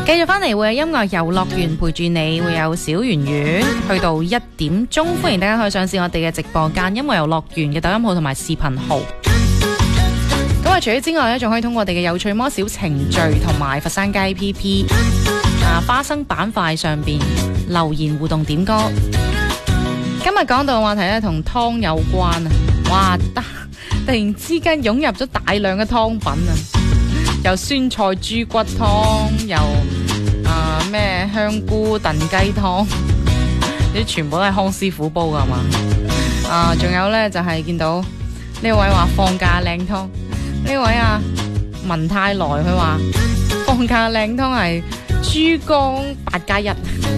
繼續翻嚟會有音樂遊樂園陪住你，會有小圓圓去到1點鐘，歡迎大家可以上試我哋嘅直播間音樂遊樂園嘅抖音號同埋視頻號。咁啊，除咗之外咧，仲可以通過我哋嘅有趣魔小程序同埋佛山街 PP 花生板塊上邊留言互動點歌。今日講到嘅話題咧，同湯有關啊！哇，突然之間湧入咗大量嘅湯品啊！有酸菜豬骨湯，有咩香菇燉雞湯，啲全部都係康師傅煲噶嘛？仲有呢，就係見到呢位話放假靚湯，呢位文泰來佢話放假靚湯係珠江8+1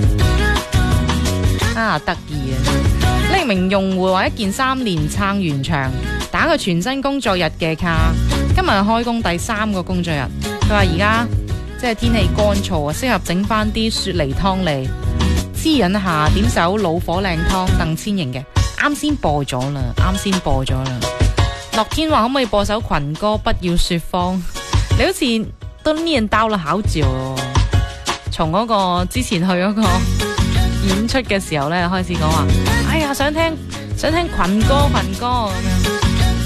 得意啊！匿名用戶話一件3年撐完場，打個全新工作日嘅卡。今日開工第3個工作日，佢話而家即係天氣乾燥啊，適合整翻啲雪梨湯嚟滋潤下，點首老火靚湯鄧千瑩嘅，啱先播咗啦。樂天話可唔可以播首群歌不要說謊？你好似都念叨啦好久咯，從嗰個之前去嗰個演出嘅時候咧開始講話，哎呀想聽群歌咁樣。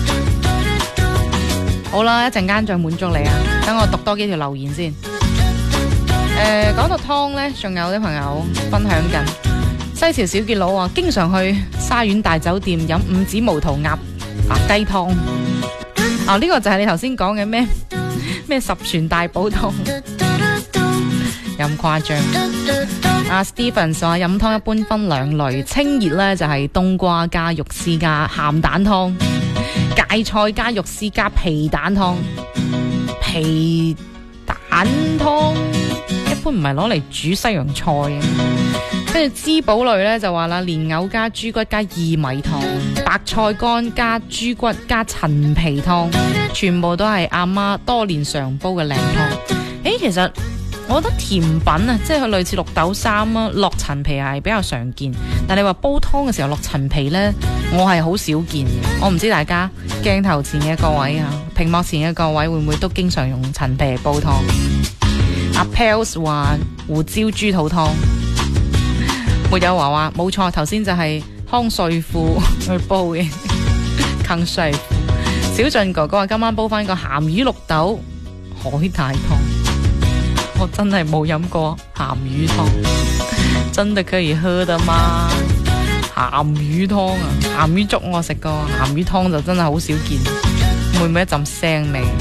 好啦，一陣間再滿足你啊！等我讀多幾條留言先。講到湯呢，仲有啲朋友分享緊。西樵小傑佬話，經常去沙苑大酒店飲五指毛肚鴨雞湯。呢個就係你頭先講嘅咩十全大補湯，有咁誇張？Steven 話飲湯一般分2類，清熱呢就係冬瓜加肉絲加鹹蛋湯。芥菜加肉絲加皮蛋湯，皮蛋湯一般唔係攞嚟煮西洋菜嘅。跟住滋補類呢就話啦，蓮藕加豬骨加薏米湯，白菜乾加豬骨加陳皮湯，全部都係阿媽多年常煲嘅靚湯。其實我覺得甜品啊，即係類似綠豆沙啊，落陳皮係比較常見。但你話煲湯嘅時候落陳皮呢，我係好少見嘅。我唔知大家鏡頭前嘅各位屏幕前嘅各位會唔會都經常用陳皮嚟煲湯？阿 Pels 話胡椒豬肚湯，沒有話冇錯，頭先就係康帥傅去煲嘅。康帥傅。小俊哥哥話今晚煲翻個鹹魚綠豆海帶湯。我真係冇飲過鹹魚湯，真的可以喝的嗎？鹹魚湯啊，鹹魚粥我食過，鹹魚湯就真係好少見，會唔會一陣腥味？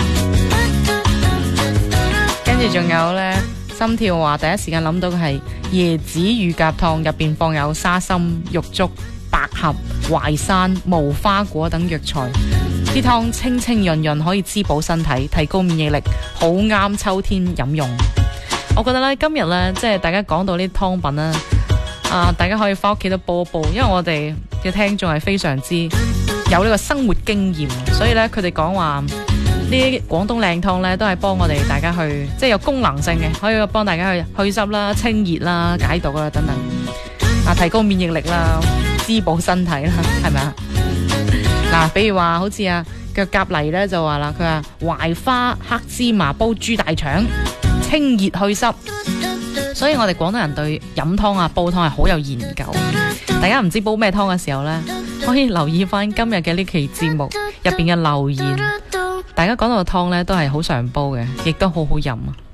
跟住仲有呢，心跳話第一時間諗到嘅係椰子乳鴿湯，入邊放有沙參、玉竹、百合、淮山、無花果等藥材，啲湯清清潤潤，可以滋補身體，提高免疫力，好啱秋天飲用。我覺得咧，今日咧，即係大家講到啲湯品啦，大家可以翻屋企都煲一煲，因為我哋嘅聽眾係非常之有呢個生活經驗，所以咧佢哋講話呢啲廣東靚湯咧，都係幫我哋大家去，即係有功能性嘅，可以幫大家去濕啦、清熱啦、解毒啦等等，提高免疫力啦、滋補身體啦，係咪啊？嗱，比如話好似腳甲黎咧就話啦，佢話槐花黑芝麻煲豬大腸。清熱去濕，所以我哋廣東人對飲湯煲湯係好有研究。大家唔知煲咩湯嘅時候呢，可以留意翻今日嘅呢期節目入邊嘅留言。大家講到湯呢，都係好常煲嘅，亦都好好飲啊！